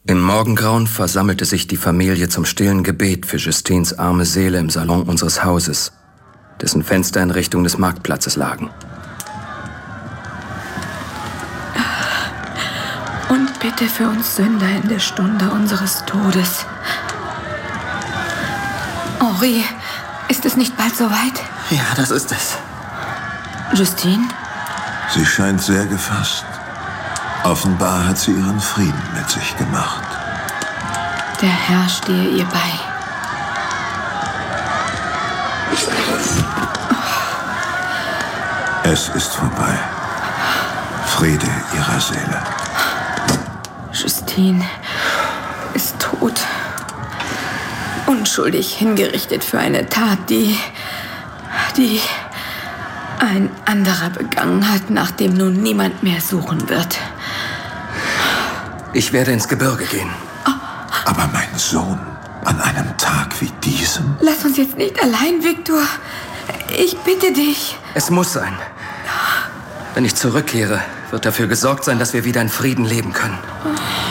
Im Morgengrauen versammelte sich die Familie zum stillen Gebet für Justins arme Seele im Salon unseres Hauses, dessen Fenster in Richtung des Marktplatzes lagen. Und bitte für uns Sünder in der Stunde unseres Todes. Henri, ist es nicht bald soweit? Ja, das ist es. Justine? Sie scheint sehr gefasst. Offenbar hat sie ihren Frieden mit sich gemacht. Der Herr stehe ihr bei. Es ist vorbei. Friede ihrer Seele. Justine ist tot. Unschuldig hingerichtet für eine Tat, die ein anderer begangen hat, nach dem nun niemand mehr suchen wird. Ich werde ins Gebirge gehen. Aber mein Sohn, an einem Tag wie diesem? Lass uns jetzt nicht allein, Victor. Ich bitte dich. Es muss sein. Wenn ich zurückkehre, wird dafür gesorgt sein, dass wir wieder in Frieden leben können.